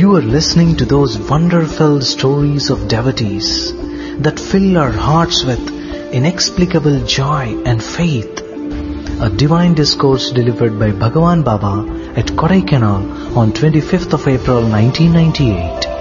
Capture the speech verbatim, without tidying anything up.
You are listening to those wonder-filled stories of devotees that fill our hearts with inexplicable joy and faith. A divine discourse delivered by Bhagavan Baba at Kodaikanal on twenty-fifth of April nineteen ninety-eight.